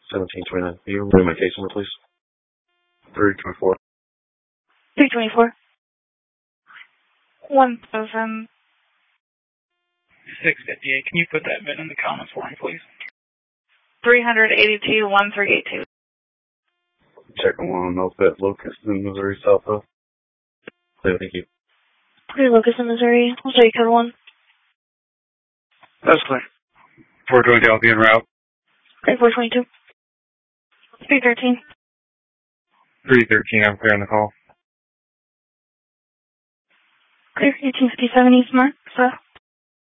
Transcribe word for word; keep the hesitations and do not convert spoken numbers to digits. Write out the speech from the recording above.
seventeen twenty-nine. Can you remove my case number, please? three twenty-four. three twenty-four. one thousand. six fifty-eight. Can you put that bit in the comments for me, please? three eighty-two, one three eight two. Check one, Elfett, Locust in Missouri, Southwest. Clear, thank you. Clear, Locust in Missouri. I'll show you code one. That's clear. four twenty, I'll be en route. Okay, four twenty-two. three thirteen. three thirteen, I'm clearing the call. Clear, eighteen fifty-seven East Mark, so.